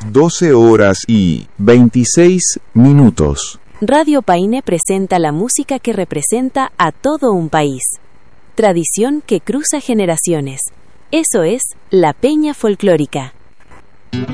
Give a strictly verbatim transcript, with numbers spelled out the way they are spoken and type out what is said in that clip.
doce horas y veintiséis minutos. Radio Paine presenta la música que representa a todo un país. Tradición que cruza generaciones. Eso es La Peña Folclórica.